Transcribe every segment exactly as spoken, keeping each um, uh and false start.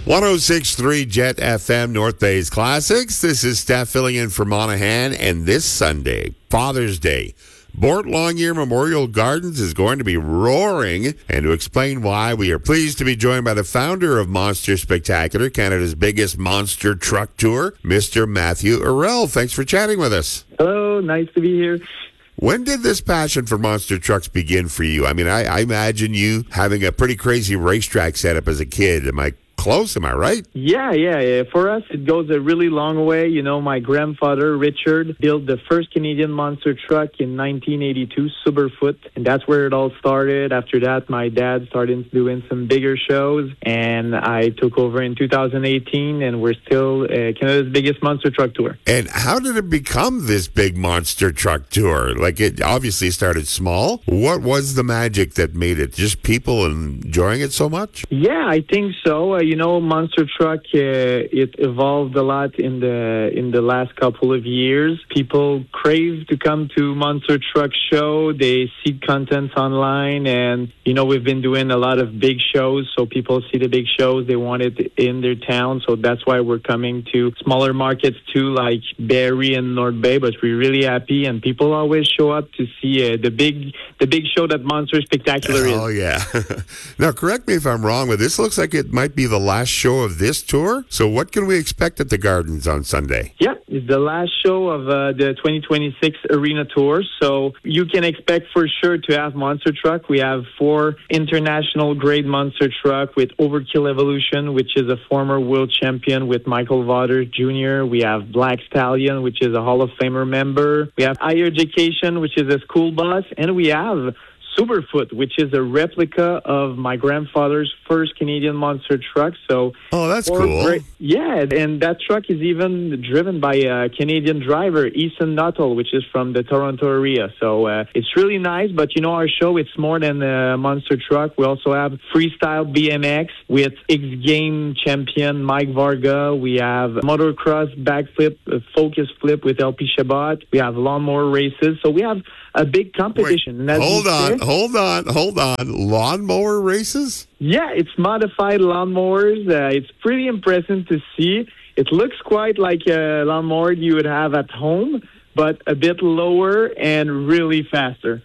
one oh six point three Jet F M, North Bay's Classics. This is Steph filling in for Monahan, and this Sunday, Father's Day, Bort Longyear Memorial Gardens is going to be roaring. And to explain why, we are pleased to be joined by the founder of Monster Spectacular, Canada's biggest monster truck tour, Mister Matthew Arel. Thanks for chatting with us. Hello, nice to be here. When did this passion for monster trucks begin for you? I mean, I, I imagine you having a pretty crazy racetrack setup as a kid. Am I close? Am I right? Yeah, yeah, yeah. For us, it goes a really long way. You know, my grandfather, Richard, built the first Canadian monster truck in nineteen eighty-two, Superfoot, and that's where it all started. After that, my dad started doing some bigger shows, and I took over in two thousand eighteen, and we're still uh, Canada's biggest monster truck tour. And how did it become this big monster truck tour? Like, it obviously started small. What was the magic that made it? Just people enjoying it so much? Yeah, I think so. Uh, you know, monster truck, uh, it evolved a lot in the in the last couple of years. People crave to come to monster truck show. They see content online, and you know, we've been doing a lot of big shows, so people see the big shows. They want it in their town, so that's why we're coming to smaller markets too, like Barrie and North Bay. But we're really happy, and people always show up to see uh, the big the big show that Monster Spectacular is. Oh yeah. Now, correct me if I'm wrong, but this looks like it might be the last show of this tour. So what can we expect at the Gardens on Sunday? Yeah, it's the last show of uh, the twenty twenty-six Arena Tour. So you can expect for sure to have monster truck. We have four international grade monster truck with Overkill Evolution, which is a former world champion with Michael Waters Junior We have Black Stallion, which is a Hall of Famer member. We have Higher Education, which is a school bus. And we have Superfoot, which is a replica of my grandfather's first Canadian monster truck. So, oh, that's cool. Great, yeah, and that truck is even driven by a Canadian driver, Ethan Nuttall, which is from the Toronto area. So uh, it's really nice. But you know, our show, it's more than a monster truck. We also have freestyle B M X with X Game champion Mike Varga. We have motocross backflip, uh, focus flip with L P Shabbat. We have lawnmower races. So we have a big competition. Wait, hold on, say, hold on, hold on. Lawnmower races? Yeah, it's modified lawnmowers. Uh, it's pretty impressive to see. It looks quite like a lawnmower you would have at home, but a bit lower and really faster.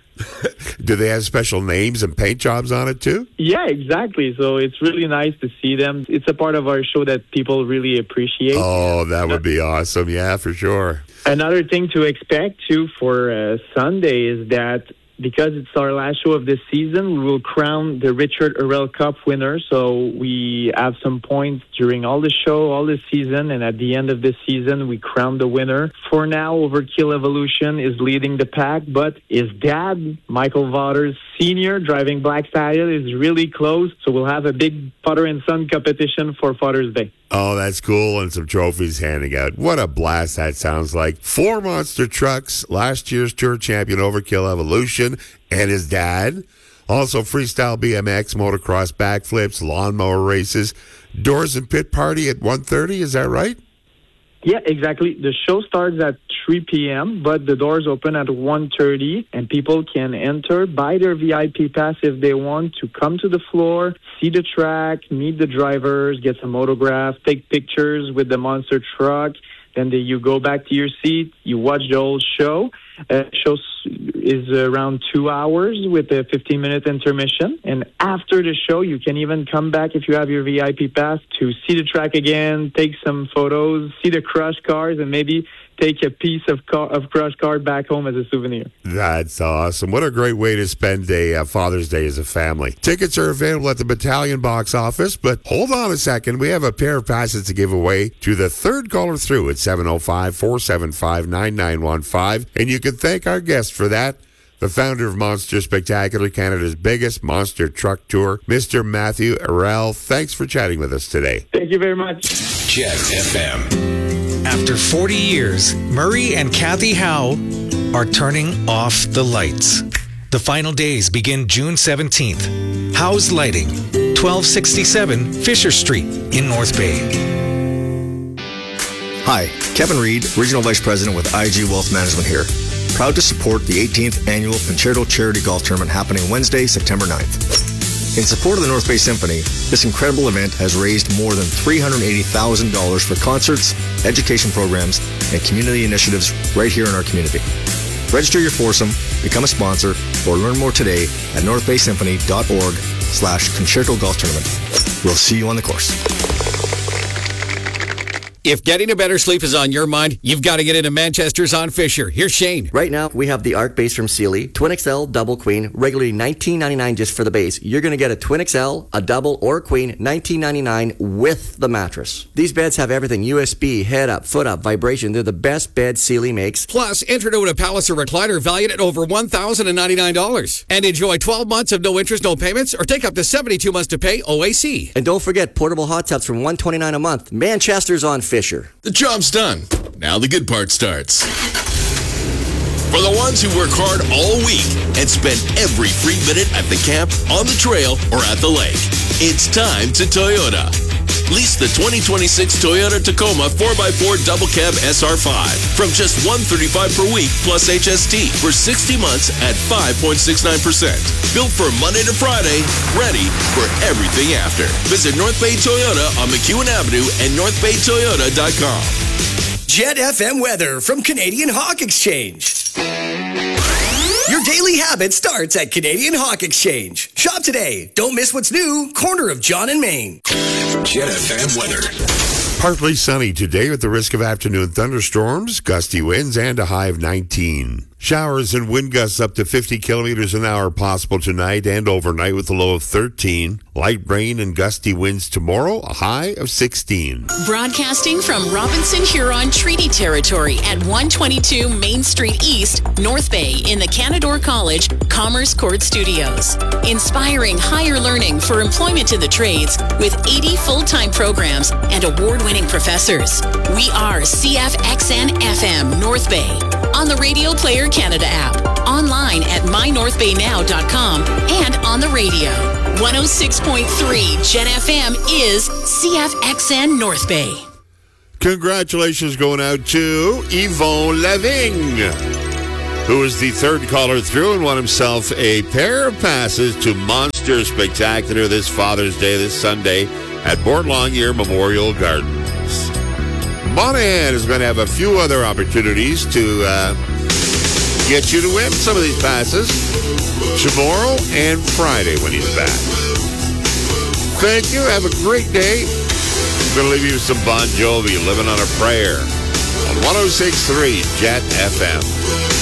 Do they have special names and paint jobs on it too? Yeah, exactly. So it's really nice to see them. It's a part of our show that people really appreciate. Oh, that would be awesome. Yeah, for sure. Another thing to expect too for uh, Sunday is that because it's our last show of this season, we will crown the Richard Arel Cup winner. So we have some points during all the show, all the season, and at the end of the season, we crown the winner. For now, Overkill Evolution is leading the pack, but his dad, Michael Waters Senior, driving Black Stallion, is really close. So we'll have a big father and son competition for Father's Day. Oh, that's cool, and some trophies handing out. What a blast that sounds like. Four monster trucks, last year's tour champion Overkill Evolution, and his dad. Also freestyle B M X, motocross backflips, lawnmower races. Doors and pit party at one thirty, is that right? Yeah, exactly. The show starts at three p.m., but the doors open at one thirty, and people can enter, buy their V I P pass if they want to come to the floor, see the track, meet the drivers, get some autographs, take pictures with the monster truck. Then they, you go back to your seat, you watch the whole show. Uh, show is around two hours with a fifteen-minute intermission. And after the show, you can even come back if you have your V I P pass to see the track again, take some photos, see the crush cars, and maybe take a piece of car, of crush car back home as a souvenir. That's awesome. What a great way to spend a uh, Father's Day as a family. Tickets are available at the Battalion box office, but hold on a second. We have a pair of passes to give away to the third caller through at seven oh five, four seven five, nine nine one five, and you can thank our guest for that, the founder of Monster Spectacular, Canada's biggest monster truck tour, Mister Matthew Arel. Thanks for chatting with us today. Thank you very much. Jet F M. After forty years, Murray and Kathy Howe are turning off the lights. The final days begin June seventeenth. Howe's Lighting, twelve sixty-seven Fisher Street in North Bay. Hi, Kevin Reed, Regional Vice President with I G Wealth Management here. Proud to support the eighteenth Annual Concerto Charity Golf Tournament happening Wednesday, September ninth. In support of the North Bay Symphony, this incredible event has raised more than three hundred eighty thousand dollars for concerts, education programs, and community initiatives right here in our community. Register your foursome, become a sponsor, or learn more today at northbaysymphony.org slash concerto golf tournament. We'll see you on the course. If getting a better sleep is on your mind, you've got to get into Manchester's on Fisher. Here's Shane. Right now, we have the Arc base from Sealy, Twin X L Double Queen, regularly nineteen ninety-nine just for the base. You're going to get a Twin X L, a Double, or a Queen, nineteen ninety-nine with the mattress. These beds have everything, U S B, head up, foot up, vibration. They're the best bed Sealy makes. Plus, enter to a Palliser recliner valued at over one thousand ninety-nine dollars. And enjoy twelve months of no interest, no payments, or take up to seventy-two months to pay O A C. And don't forget portable hot tubs from one hundred twenty-nine dollars a month. Manchester's on Fisher. The job's done. Now the good part starts. For the ones who work hard all week and spend every free minute at the camp, on the trail, or at the lake, it's time to Toyota. Lease the twenty twenty-six Toyota Tacoma four by four Double Cab S R five from just one hundred thirty-five dollars per week plus H S T for sixty months at five point six nine percent. Built for Monday to Friday, ready for everything after. Visit North Bay Toyota on McEwen Avenue and north bay toyota dot com. Jet F M weather from Canadian Hawk Exchange. Your daily habit starts at Canadian Hawk Exchange. Shop today. Don't miss what's new. Corner of John and Main. Jet F M weather. Partly sunny today with the risk of afternoon thunderstorms, gusty winds, and a high of nineteen. Showers and wind gusts up to fifty kilometers an hour possible tonight and overnight with a low of thirteen. Light rain and gusty winds tomorrow, a high of sixteen. Broadcasting from Robinson Huron Treaty Territory at one twenty-two Main Street East, North Bay in the Canadore College Commerce Court Studios. Inspiring higher learning for employment in the trades with eighty full-time programs and award-winning professors. We are C F X N F M North Bay on the Radio Player Canada app, online at my north bay now dot com, and on the radio. one oh six point three Jet F M is C F X N North Bay. Congratulations going out to Yvon Leving, who is the third caller through and won himself a pair of passes to Monster Spectacular this Father's Day, this Sunday, at Bourne Longyear Memorial Gardens. Monahan is going to have a few other opportunities to uh, get you to win some of these passes tomorrow and Friday when he's back. Thank you. Have a great day. I'm going to leave you with some Bon Jovi, Living on a Prayer, on one oh six point three Jet F M.